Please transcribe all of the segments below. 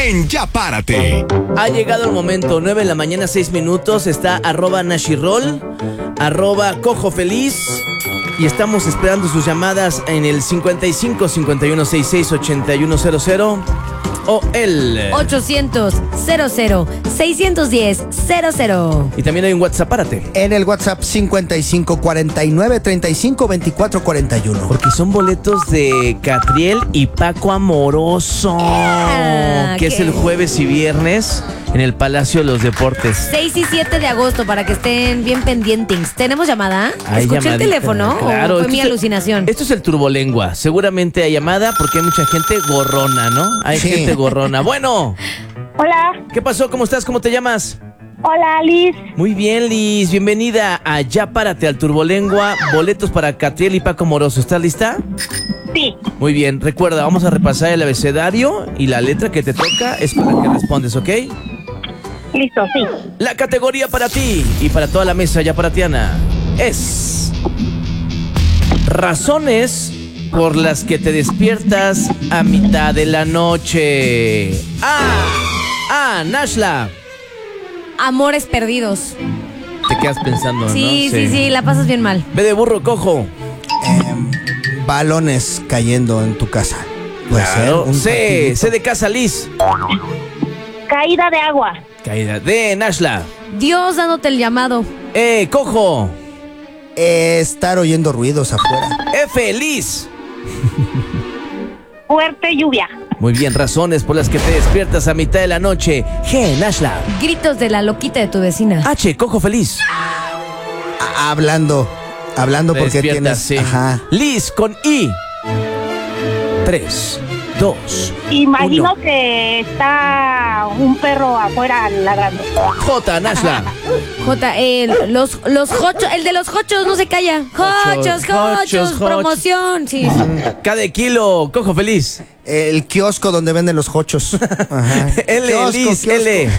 en Ya Párate. Ha llegado el momento, 9 de la mañana, 6 minutos. Está @Nashirol, @Cojo Feliz. Y estamos esperando sus llamadas en el 55 51 66 8100 o el 800 00 610 00. Y también hay un WhatsApp, párate. En el WhatsApp 55 49 35 24 41. Porque son boletos de Catriel y Paco Amoroso, que es el jueves y viernes en el Palacio de los Deportes. 6 y 7 de agosto para que estén bien pendientes. ¿Tenemos llamada? Hay ¿Escuché llamadita, el teléfono claro, o fue esto mi es- alucinación? Esto es el Turbolengua. Seguramente hay llamada porque hay mucha gente gorrona, ¿no? Hay Sí. gente gorrona. Bueno, Hola, ¿qué pasó? ¿Cómo estás? ¿Cómo te llamas? hola Liz. Muy bien, Liz. Bienvenida a Ya Párate al Turbolengua. Boletos para Catriel y Paco Amoroso. ¿Estás lista? Sí, Muy bien. Recuerda, vamos a repasar el abecedario y la letra que te toca es para la que respondes, ¿ok? listo, sí. La categoría para ti y para toda la mesa ya paratiana es razones por las que te despiertas a mitad de la noche. Nashla. Amores perdidos. Te quedas pensando, ¿no? Sí, la pasas bien mal. Ve de burro, cojo. Balones cayendo en tu casa. Puede ser un C partidito. de casa, Liz. Caída de agua. Caída. D, Nashla. Dios dándote el llamado. Cojo. Estar oyendo ruidos afuera. F, Liz. Fuerte lluvia. Muy bien, razones por las que te despiertas a mitad de la noche. G, Nashla. Gritos de la loquita de tu vecina. H, cojo feliz. Hablando Te porque despiertas, tienes. sí. Ajá. Liz con I. 3, 2, Imagino 1. que está un perro afuera ladrando. J, Nashla. J, los jochos, el de los jochos no se calla. Jochos, Jochos. promoción. Sí. K de kilo, cojo feliz. El kiosco donde venden los jochos. Ajá. L, Kiosco, Liz, kiosco. L.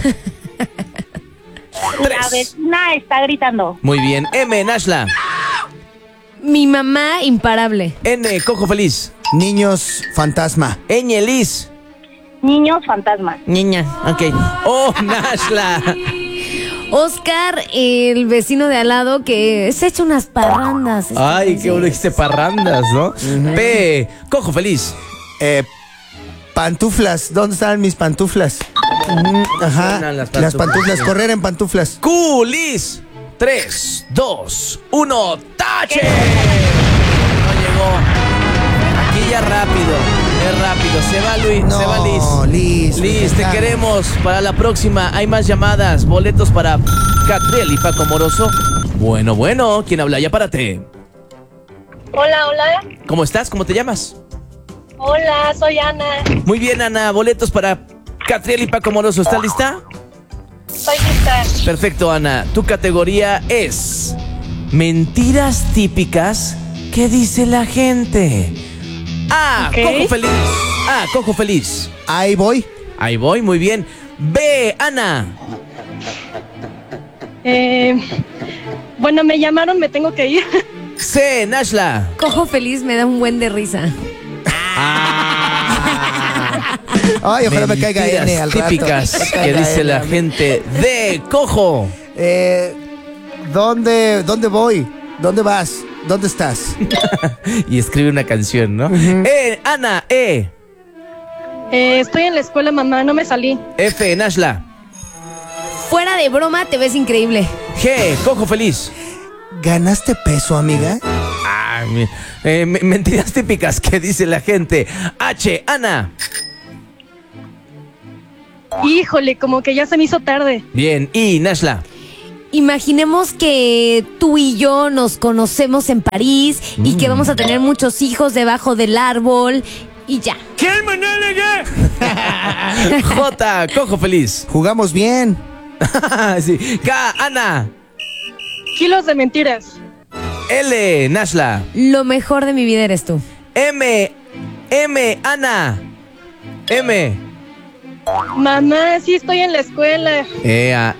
La 3. vecina está gritando. Muy bien. M, Nashla. Mi mamá imparable. N, cojo feliz. Niños fantasma. Ñ, Liz. Niños fantasmas. Niña, ok. O, Nashla. Oscar, el vecino de al lado que se echa unas parrandas. Ay, qué bueno dijiste parrandas, ¿no? P, cojo feliz. Pantuflas. ¿Dónde están mis pantuflas? Ajá. Suenan las Las pantuflas. pantuflas. Correr en pantuflas. Q, Liz. 3, 2, 1, ¡tache! No llegó. Aquí ya rápido. Es rápido. Se va Luis. Se va Liz. Liz. Liz, te Está- queremos. Para la próxima hay más llamadas. Boletos para Catriel y Paco Moroso. Bueno. ¿Quién habla? Ya párate. Hola. ¿Cómo estás? ¿Cómo te llamas? Hola, soy Ana. Muy bien, Ana. Boletos para Catriel y Paco Moroso. ¿Estás lista? Soy lista. Perfecto, Ana. Tu categoría es mentiras típicas que dice la gente. A, Ok. cojo feliz. A, cojo feliz. Ahí voy. Ahí voy, muy bien. B, Ana. Bueno, me llamaron, me tengo que ir. C, Nashla. Cojo feliz me da un buen de risa. Ay, ojalá me caiga Mentiras N al rato. típicas Me que caiga dice N la a mí. gente. D, cojo. ¿Dónde voy? ¿Dónde vas? ¿Dónde estás? Y escribe una canción, ¿no? Ana, E. Estoy en la escuela, mamá, no me salí. F, Nashla. Fuera de broma, te ves increíble. G, cojo feliz. ¿Ganaste peso, amiga? Mentiras típicas que dice la gente. H, Ana. Híjole, como que ya se me hizo tarde. Bien, I, Nashla. Imaginemos que tú y yo nos conocemos en París y que vamos a tener muchos hijos debajo del árbol y ya. ¿Quién J, cojo feliz. Jugamos bien. Sí. K, Ana. Kilos de mentiras. L, Nashla. Lo mejor de mi vida eres tú. M, Ana. M. Mamá, sí estoy en la escuela.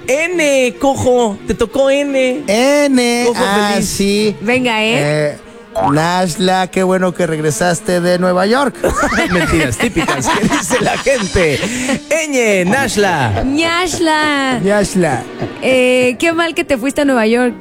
N, cojo. Te tocó N. N. Cojo feliz. Sí. Venga, Nashla, qué bueno que regresaste de Nueva York. Mentiras típicas que dice la gente. Eñe, Nashla. Ñashla. Nashla. Qué mal que te fuiste a Nueva York.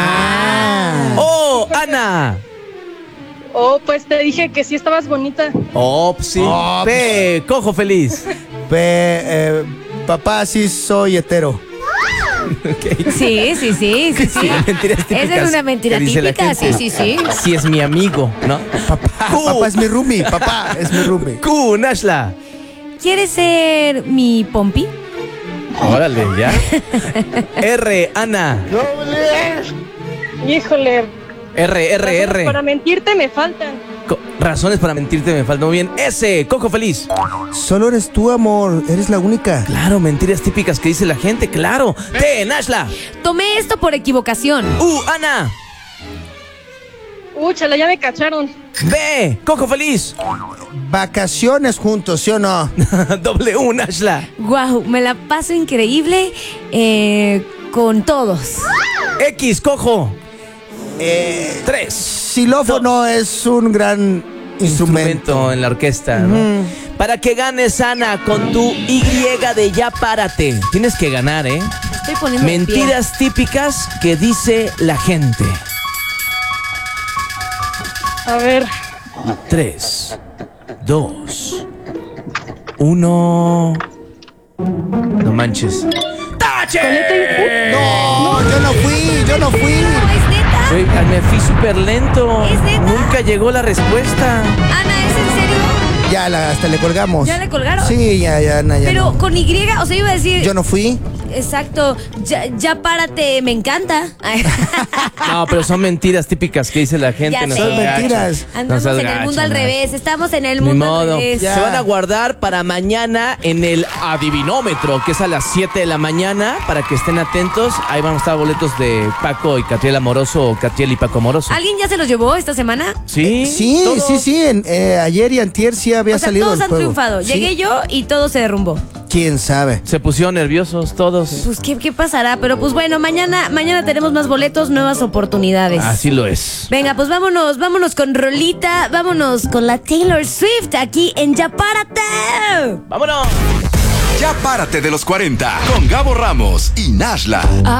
Oh, Ana. Oh, pues te dije que sí estabas bonita. Oh, sí. Oh, P, cojo feliz. Papá, sí soy hetero. Ok. Sí. Mentiras típicas. Esa es una mentira que dice la típica, gente. sí. Sí es mi amigo, ¿no? Papá es mi roomie. Papá es mi roomie. Q, Nashla. ¿Quieres ser mi pompi? Órale, ya. R, Ana. Híjole. R. Para mentirte me faltan. Razones para mentirte me faltan. Muy bien. S, cojo feliz. Solo eres tú, amor. Eres la única. Claro, mentiras típicas que dice la gente, claro. T, Nashla. Tomé esto por equivocación. Ana. Chala, ya me cacharon. B, cojo feliz. Vacaciones juntos, ¿sí o no? W, Nashla. Guau, me la paso increíble con todos. X, cojo. 3. Xilófono es un gran instrumento. En la orquesta, ¿no? Para que ganes, Ana, con tu Y de ya párate. Tienes que ganar, ¿eh? Estoy poniendo de pie. Mentiras típicas que dice la gente. A ver. 3, 2, 1. No manches. ¡Tache! No, yo no fui. No, es neta. Güey, me fui súper lento. ¿Es neta? Nunca llegó la respuesta. Ana, ¿es en serio? Ya, hasta le colgamos. ¿Ya le colgaron? Sí, ya, Ana, ya. Pero no. con Y, o sea, iba a decir. Yo no fui. Exacto. Ya párate, me encanta. No, pero son mentiras típicas que dice la gente. Ya no sé. seas Son gacha. mentiras. Andamos No seas en el gacha, mundo al Ana. revés. Estamos en el Ni mundo modo. al revés. Ya. Se van a guardar para mañana en el adivinómetro, que es a las 7 de la mañana, para que estén atentos. Ahí van a estar boletos de Paco y Catriel Amoroso, o Catriel y Paco Amoroso. ¿Alguien ya se los llevó esta semana? Sí, Sí. Ayer y antier sí había O sea, salido todos el han juego. triunfado. Sí. Llegué yo y todo se derrumbó. ¿Quién sabe? Se pusieron nerviosos todos. Pues, ¿qué pasará? Pero pues bueno, mañana tenemos más boletos, nuevas oportunidades. Así lo es. Venga, pues vámonos con Rolita, vámonos con la Taylor Swift aquí en Ya Párate. ¡Vámonos! Ya párate de los 40 con Gabo Ramos y Nashla.